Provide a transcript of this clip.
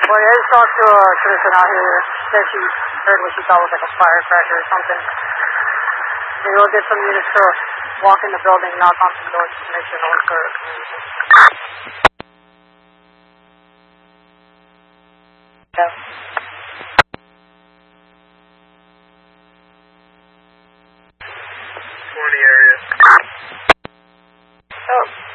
Well, yeah, I just talked to a citizen out here. She said she heard what she thought was like a firecracker or something. They will get some units to walk in the building, knock on some doors to make sure no one's hurt. Yeah. Area. Oh.